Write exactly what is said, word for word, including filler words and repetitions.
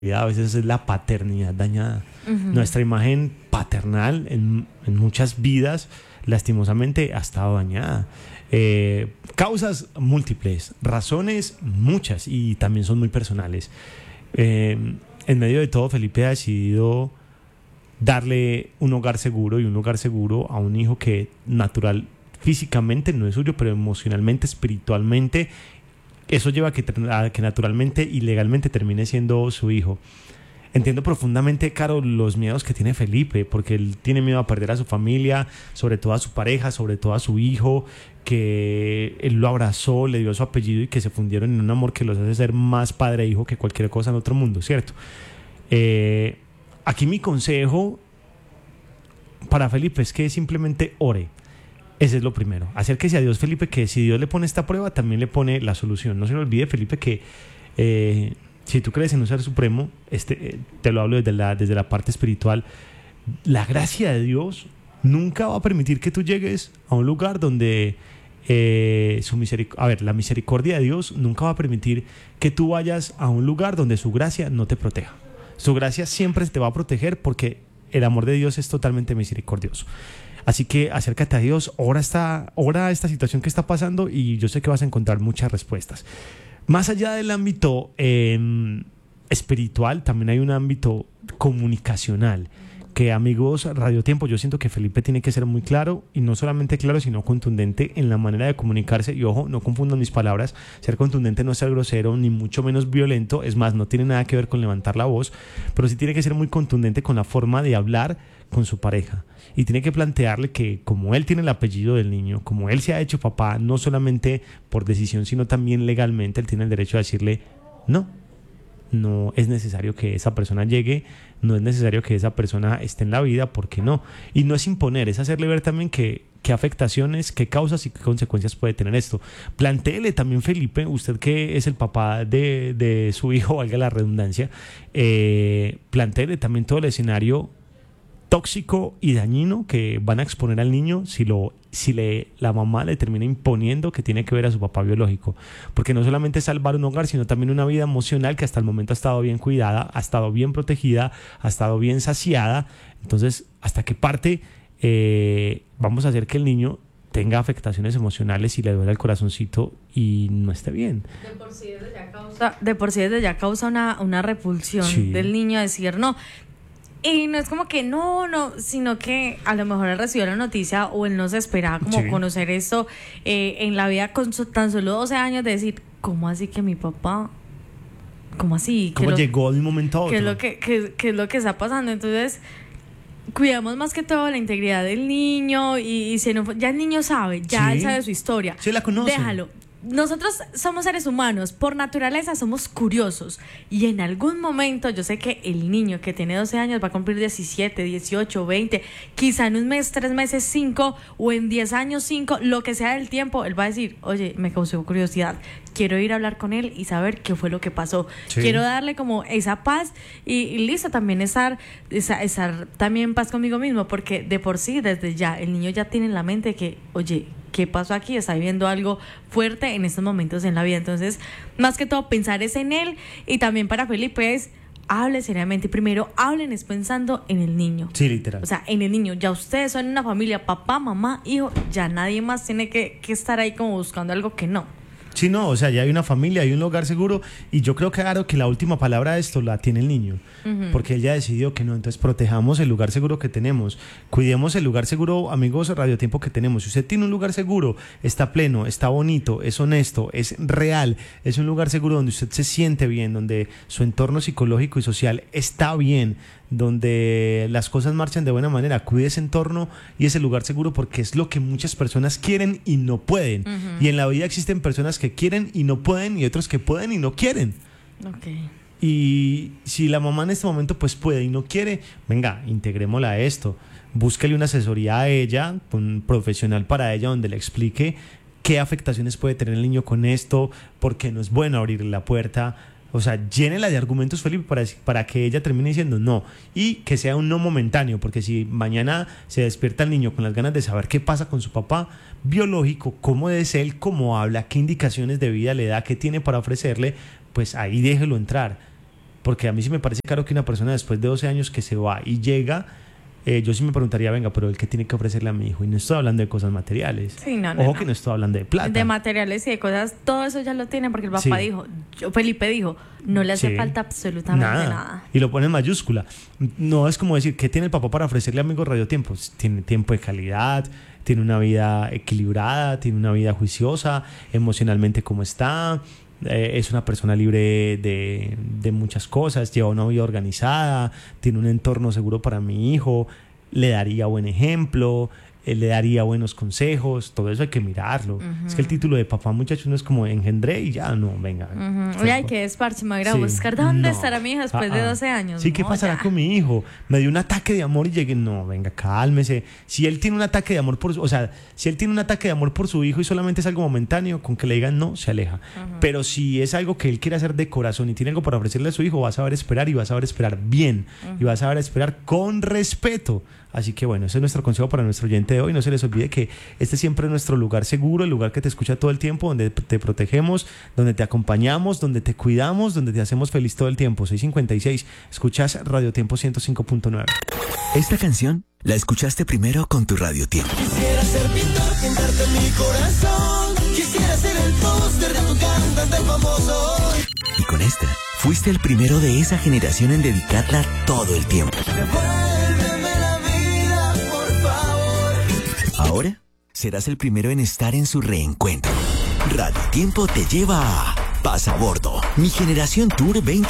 a veces es la paternidad dañada. Uh-huh. Nuestra imagen paternal en, en muchas vidas, lastimosamente, ha estado dañada. Eh, causas múltiples, razones muchas y también son muy personales. Eh, en medio de todo, Felipe ha decidido darle un hogar seguro y un lugar seguro a un hijo que natural, físicamente no es suyo, pero emocionalmente, espiritualmente, eso lleva a que, a que naturalmente y legalmente termine siendo su hijo. Entiendo profundamente, Caro, los miedos que tiene Felipe, porque él tiene miedo a perder a su familia, sobre todo a su pareja, sobre todo a su hijo, que él lo abrazó, le dio su apellido y que se fundieron en un amor que los hace ser más padre e hijo que cualquier cosa en otro mundo, ¿cierto? Eh, aquí mi consejo para Felipe es que simplemente ore. Ese es lo primero. Acérquese a Dios, Felipe, que si Dios le pone esta prueba, también le pone la solución. No se le olvide, Felipe, que eh, si tú crees en un ser supremo, este, eh, te lo hablo desde la, desde la parte espiritual, la gracia de Dios nunca va a permitir que tú llegues a un lugar donde eh, su miseric- a ver, la misericordia de Dios nunca va a permitir que tú vayas a un lugar donde su gracia no te proteja. Su gracia siempre te va a proteger porque el amor de Dios es totalmente misericordioso. Así que acércate a Dios, ora esta, ora esta situación que está pasando y yo sé que vas a encontrar muchas respuestas. Más allá del ámbito eh, espiritual, también hay un ámbito comunicacional que, amigos, Radio Tiempo, yo siento que Felipe tiene que ser muy claro, y no solamente claro, sino contundente en la manera de comunicarse. Y ojo, no confundan mis palabras, ser contundente no es ser grosero, ni mucho menos violento, es más, no tiene nada que ver con levantar la voz, pero sí tiene que ser muy contundente con la forma de hablar con su pareja, y tiene que plantearle que como él tiene el apellido del niño, como él se ha hecho papá, no solamente por decisión, sino también legalmente, él tiene el derecho a decirle no. No es necesario que esa persona llegue, no es necesario que esa persona esté en la vida, ¿por qué no? Y no es imponer, es hacerle ver también que, qué afectaciones, qué causas y qué consecuencias puede tener esto. Plantéele también, Felipe, usted que es el papá de, de su hijo, valga la redundancia, eh, plantéele también todo el escenario tóxico y dañino que van a exponer al niño si lo si le, la mamá le termina imponiendo que tiene que ver a su papá biológico, porque no solamente es salvar un hogar, sino también una vida emocional que hasta el momento ha estado bien cuidada, ha estado bien protegida, ha estado bien saciada. Entonces, ¿hasta qué parte eh, vamos a hacer que el niño tenga afectaciones emocionales y le duele el corazoncito y no esté bien? De por sí desde ya causa, de por sí desde ya causa una, una repulsión Sí. del niño a decir no. Y no es como que no, no, sino que a lo mejor él recibió la noticia o él no se esperaba como Sí. conocer esto eh, en la vida con su, tan solo doce años, de decir, ¿cómo así que mi papá? ¿Cómo así? ¿Cómo lo, llegó de un momento a otro? ¿Qué es lo que, qué, qué es lo que está pasando? Entonces, cuidamos más que todo la integridad del niño y, y si no, ya el niño sabe, ya Sí. él sabe su historia. Sí, la conoce. Déjalo. Nosotros somos seres humanos, por naturaleza somos curiosos, y en algún momento yo sé que el niño que tiene doce años va a cumplir diecisiete, dieciocho, veinte, quizá en un mes, tres meses, cinco, o en diez años, cinco, lo que sea del tiempo, él va a decir, oye, me causó curiosidad, quiero ir a hablar con él y saber qué fue lo que pasó. Sí. Quiero darle como esa paz y, y listo, también estar, esa, estar también en paz conmigo mismo, porque de por sí, desde ya, el niño ya tiene en la mente que, oye, ¿qué pasó aquí? Está viviendo algo fuerte en estos momentos en la vida. Entonces, más que todo, pensar es en él. Y también para Felipe es, hable seriamente. Primero, hablen es pensando en el niño. Sí, literal. O sea, en el niño. Ya ustedes son una familia, papá, mamá, hijo. Ya nadie más tiene que, que estar ahí como buscando algo que no. Sí, no, o sea, ya hay una familia, hay un hogar seguro, y yo creo, claro, que la última palabra de esto la tiene el niño, uh-huh. porque él ya decidió que no. Entonces protejamos el lugar seguro que tenemos, cuidemos el lugar seguro, amigos, Radio Tiempo, que tenemos. Si usted tiene un lugar seguro, está pleno, está bonito, es honesto, es real, es un lugar seguro donde usted se siente bien, donde su entorno psicológico y social está bien, donde las cosas marchan de buena manera, cuide ese entorno y ese lugar seguro, porque es lo que muchas personas quieren y no pueden. Uh-huh. Y en la vida existen personas que quieren y no pueden, y otros que pueden y no quieren. Okay. Y si la mamá en este momento pues puede y no quiere, venga, integrémosla a esto. Búsquele una asesoría a ella, un profesional para ella, donde le explique qué afectaciones puede tener el niño con esto, porque no es bueno abrirle la puerta. O sea, llénela de argumentos, Felipe, para, para que ella termine diciendo no, y que sea un no momentáneo, porque si mañana se despierta el niño con las ganas de saber qué pasa con su papá biológico, cómo es él, cómo habla, qué indicaciones de vida le da, qué tiene para ofrecerle, pues ahí déjelo entrar. porque a mí sí me parece claro que una persona después de doce años que se va y llega, eh, yo sí me preguntaría, venga, pero él qué tiene que ofrecerle a mi hijo, y no estoy hablando de cosas materiales. Sí, no, no, Ojo no. que no estoy hablando de plata. De materiales y de cosas, todo eso ya lo tiene porque el papá Sí. dijo, yo, Felipe dijo, no le hace Sí. falta absolutamente Nada. nada. Y lo pone en mayúscula. No es como decir, ¿qué tiene el papá para ofrecerle a amigos radiotiempo? Tiene tiempo de calidad, tiene una vida equilibrada, tiene una vida juiciosa, emocionalmente como está, eh, es una persona libre de, de muchas cosas, lleva una vida organizada, tiene un entorno seguro para mi hijo, le daría buen ejemplo, eh, le daría buenos consejos, todo eso hay que mirarlo. Uh-huh. Es que el título de papá, muchachos, no es como engendré y ya, no, venga. Uh-huh. Oye, hay que desparche, me voy a ir a Sí. buscar dónde No. estará mi hija después Ah, de ah. doce años. Sí, ¿qué No, pasará ya. con mi hijo? Me dio un ataque de amor y llegué, no, venga, cálmese. Si él tiene un ataque de amor por su, o sea, si él tiene un ataque de amor por su hijo y solamente es algo momentáneo, con que le digan no, se aleja. Uh-huh. Pero si es algo que él quiere hacer de corazón y tiene algo para ofrecerle a su hijo, va a saber esperar y va a saber esperar bien. Uh-huh. Y va a saber esperar con respeto. Así que bueno, ese es nuestro consejo para nuestro oyente de hoy. No se les olvide que este siempre es nuestro lugar seguro, el lugar que te escucha todo el tiempo, donde te protegemos, donde te acompañamos, donde te cuidamos, donde te hacemos feliz todo el tiempo. seis cincuenta y seis, escuchas Radio Tiempo ciento cinco punto nueve. Esta canción la escuchaste primero con tu Radio Tiempo. Quisiera ser pintor, pintarte mi corazón. Quisiera ser el póster de tu cantante famoso. Y con esta, fuiste el primero de esa generación en dedicarla todo el tiempo. Devuélveme la vida, por favor. Ahora serás el primero en estar en su reencuentro. Radio Tiempo te lleva a Pasabordo, mi generación Tour veinte